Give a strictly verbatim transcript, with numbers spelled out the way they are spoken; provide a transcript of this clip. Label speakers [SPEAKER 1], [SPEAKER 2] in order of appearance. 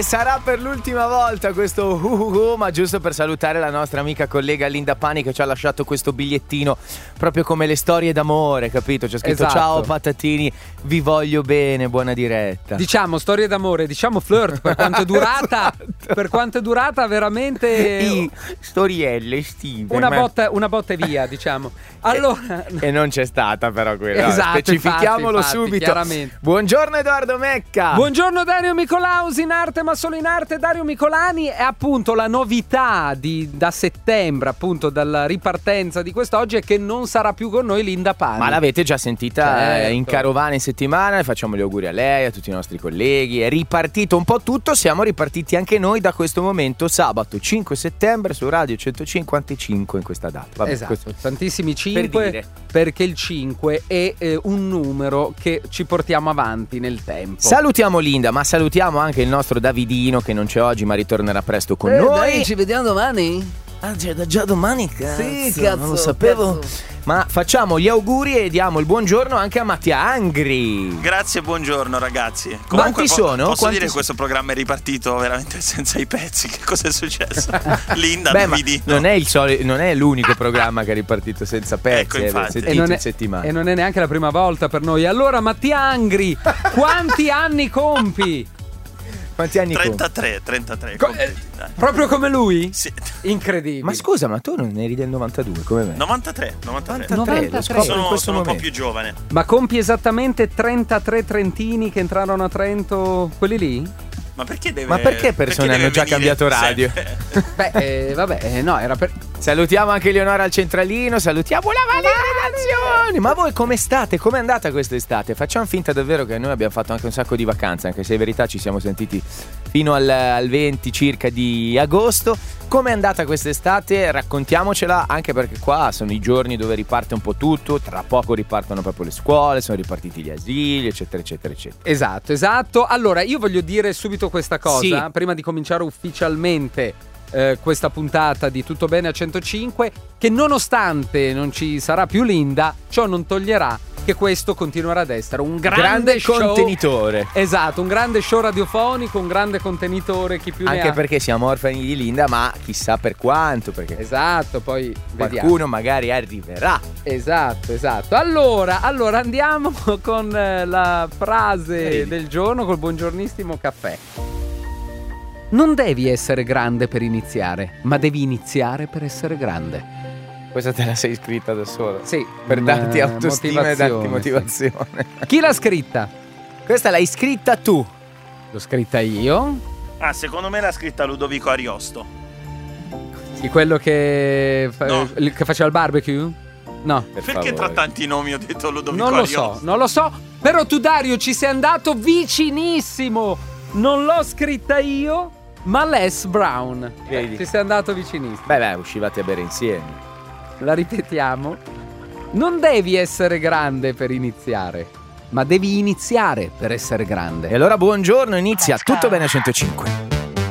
[SPEAKER 1] E sarà per l'ultima volta questo uh, uh, uh, ma giusto per salutare la nostra amica collega Linda Pani, che ci ha lasciato questo bigliettino proprio come le storie d'amore, capito? C'è scritto:
[SPEAKER 2] esatto.
[SPEAKER 1] Ciao patatini, vi voglio bene, buona diretta.
[SPEAKER 2] Diciamo storie d'amore, diciamo flirt, per quanto è durata,
[SPEAKER 1] Esatto.
[SPEAKER 2] per quanto è durata veramente
[SPEAKER 1] I storielle estive.
[SPEAKER 2] una
[SPEAKER 1] ma-
[SPEAKER 2] botta, una botta e via, diciamo. Allora,
[SPEAKER 1] E non c'è stata però quella.
[SPEAKER 2] Esatto,
[SPEAKER 1] Specifichiamolo
[SPEAKER 2] infatti, infatti,
[SPEAKER 1] subito.
[SPEAKER 2] chiaramente.
[SPEAKER 1] Buongiorno Edoardo Mecca.
[SPEAKER 2] buongiorno Dario Micolausi, in arte ma solo in arte. Dario Micolani è appunto la novità di, da settembre, appunto dalla ripartenza di quest'oggi, è che non sarà più con noi Linda Pani.
[SPEAKER 1] Ma l'avete già sentita
[SPEAKER 2] Certo.
[SPEAKER 1] eh, in carovana in settimana, le facciamo gli auguri a lei, a tutti i nostri colleghi. È ripartito un po' tutto, siamo ripartiti anche noi da questo momento, sabato cinque settembre su Radio centocinquantacinque in questa data. Vabbè,
[SPEAKER 2] Esatto,
[SPEAKER 1] questo-
[SPEAKER 2] tantissimi
[SPEAKER 1] per
[SPEAKER 2] cinque,
[SPEAKER 1] dire.
[SPEAKER 2] perché il cinque è eh, un numero che ci portiamo avanti nel tempo.
[SPEAKER 1] Salutiamo Linda, ma salutiamo anche il nostro Davidino che non c'è oggi ma ritornerà presto con
[SPEAKER 2] Eh,
[SPEAKER 1] noi.
[SPEAKER 2] dai, ci vediamo domani?
[SPEAKER 1] Ah, già, già domani, cazzo,
[SPEAKER 2] Sì, cazzo,
[SPEAKER 1] non lo sapevo.
[SPEAKER 2] cazzo.
[SPEAKER 1] Ma facciamo gli auguri e diamo il buongiorno anche a Mattia Angri.
[SPEAKER 3] Grazie, buongiorno ragazzi.
[SPEAKER 1] Quanti
[SPEAKER 3] po-
[SPEAKER 1] sono?
[SPEAKER 3] Posso
[SPEAKER 1] Quanti
[SPEAKER 3] dire che
[SPEAKER 1] so-
[SPEAKER 3] questo programma è ripartito veramente senza i pezzi. Che cosa è successo? Linda,
[SPEAKER 1] Beh, ma
[SPEAKER 3] Davidino.
[SPEAKER 1] non è, il soli- non è l'unico programma che è ripartito senza pezzi,
[SPEAKER 3] Ecco,
[SPEAKER 1] eh,
[SPEAKER 3] infatti.
[SPEAKER 1] sentito
[SPEAKER 2] E non,
[SPEAKER 1] in
[SPEAKER 2] è,
[SPEAKER 1] settimana.
[SPEAKER 2] e non è neanche la prima volta per noi. Allora, Mattia Angri, quanti anni compi?
[SPEAKER 1] Quanti anni compie?
[SPEAKER 3] trentatré, trentatré.
[SPEAKER 2] Co-
[SPEAKER 3] completi,
[SPEAKER 2] eh,
[SPEAKER 3] dai.
[SPEAKER 2] Proprio come lui?
[SPEAKER 3] Sì.
[SPEAKER 2] Incredibile.
[SPEAKER 1] Ma scusa, ma tu non eri del novantadue, come me?
[SPEAKER 3] novantatré, novantatré.
[SPEAKER 1] novantatré, lo scopro in
[SPEAKER 3] Sono,
[SPEAKER 1] questo
[SPEAKER 3] sono un po'
[SPEAKER 1] momento.
[SPEAKER 3] più giovane.
[SPEAKER 2] Ma compi esattamente trentatré trentini che entrarono a Trento, quelli lì?
[SPEAKER 3] Ma perché deve
[SPEAKER 1] Ma perché persone
[SPEAKER 3] deve
[SPEAKER 1] hanno già
[SPEAKER 3] venire
[SPEAKER 1] cambiato radio?
[SPEAKER 3] sempre?
[SPEAKER 2] Beh, eh, vabbè, eh, no, era per...
[SPEAKER 1] Salutiamo anche Leonora al centralino, salutiamo la Valle Redazione. Ma voi come state? Com'è andata quest'estate? Facciamo finta davvero che noi abbiamo fatto anche un sacco di vacanze, anche se in verità ci siamo sentiti fino al, al venti circa di agosto. Com'è andata quest'estate? Raccontiamocela, anche perché qua sono i giorni dove riparte un po' tutto, tra poco ripartono proprio le scuole, sono ripartiti gli asili, eccetera, eccetera, eccetera.
[SPEAKER 2] Esatto, esatto. Allora, io voglio dire subito questa cosa,
[SPEAKER 1] Sì.
[SPEAKER 2] prima di cominciare ufficialmente eh, questa puntata di Tutto Bene a centocinque, che nonostante non ci sarà più Linda, ciò non toglierà che questo continuerà ad essere un grande,
[SPEAKER 1] Grande
[SPEAKER 2] show.
[SPEAKER 1] contenitore.
[SPEAKER 2] Esatto, un grande show radiofonico, un grande contenitore, chi più ne
[SPEAKER 1] Anche
[SPEAKER 2] ha.
[SPEAKER 1] perché siamo orfani di Linda, ma chissà per quanto, perché
[SPEAKER 2] Esatto, poi vediamo.
[SPEAKER 1] qualcuno magari arriverà.
[SPEAKER 2] Esatto, esatto. Allora, allora andiamo con eh, la frase
[SPEAKER 1] Vedi.
[SPEAKER 2] del giorno col buongiornissimo caffè. Non devi essere grande per iniziare, ma devi iniziare per essere grande.
[SPEAKER 1] Questa te la sei scritta da sola.
[SPEAKER 2] Sì,
[SPEAKER 1] Per
[SPEAKER 2] un,
[SPEAKER 1] darti
[SPEAKER 2] eh,
[SPEAKER 1] autostima e darti
[SPEAKER 2] motivazione,
[SPEAKER 1] motivazione.
[SPEAKER 2] sì. Chi l'ha scritta?
[SPEAKER 1] Questa l'hai scritta tu.
[SPEAKER 2] L'ho scritta io.
[SPEAKER 3] Ah, secondo me l'ha scritta Ludovico Ariosto.
[SPEAKER 2] Di quello che, fa-
[SPEAKER 3] No.
[SPEAKER 2] che faceva il barbecue? No.
[SPEAKER 1] Per
[SPEAKER 3] Perché
[SPEAKER 1] favore.
[SPEAKER 3] tra tanti nomi ho detto Ludovico
[SPEAKER 2] Non lo
[SPEAKER 3] Ariosto?
[SPEAKER 2] so, non lo so. Però tu, Dario, ci sei andato vicinissimo. Non l'ho scritta io, ma Les Brown.
[SPEAKER 1] Vedi.
[SPEAKER 2] Eh, ci sei andato vicinissimo.
[SPEAKER 1] Beh, beh, uscivate a bere insieme.
[SPEAKER 2] La ripetiamo. Non devi essere grande per iniziare, ma devi iniziare per essere grande.
[SPEAKER 1] E allora buongiorno, inizia Tutto Bene a centocinque.